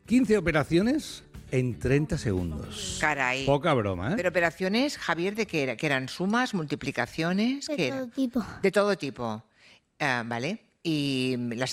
15 operaciones en 30 segundos. Caray. Poca broma, ¿eh? Pero operaciones, Javier, ¿de qué era? ¿Que eran sumas, multiplicaciones? De ¿Qué todo era? tipo. De todo tipo. Vale. Y las